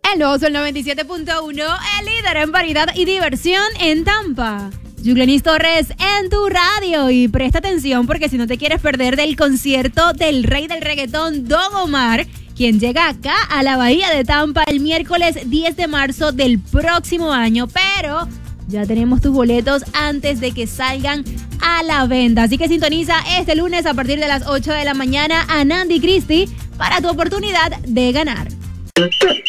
El nuevo Sol 97.1, el líder en variedad y diversión en Tampa. Yuglenis Torres en tu radio y presta atención porque si no te quieres perder del concierto del rey del reggaetón, Don Omar, quien llega acá a la Bahía de Tampa el miércoles 10 de marzo del próximo año, pero ya tenemos tus boletos antes de que salgan a la venta. Así que sintoniza este lunes a partir de las 8 de la mañana a Nandi Christie para tu oportunidad de ganar.